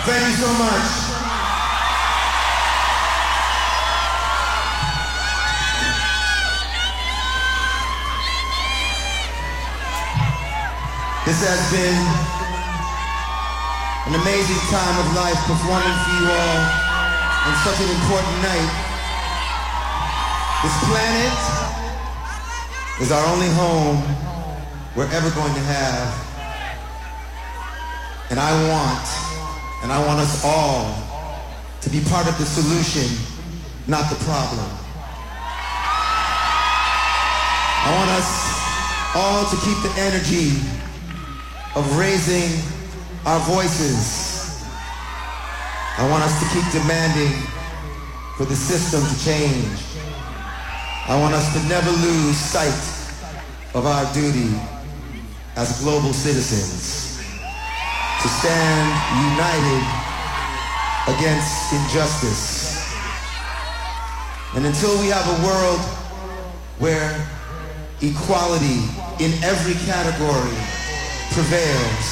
Thank you so much. This has been an amazing time of life performing for you all on such an important night. This planet is our only home we're ever going to have. And I want us all to be part of the solution, not the problem. I want us all to keep the energy of raising our voices. I want us to keep demanding for the system to change. I want us to never lose sight of our duty as global citizens, to stand united against injustice. And until we have a world where equality in every category prevails,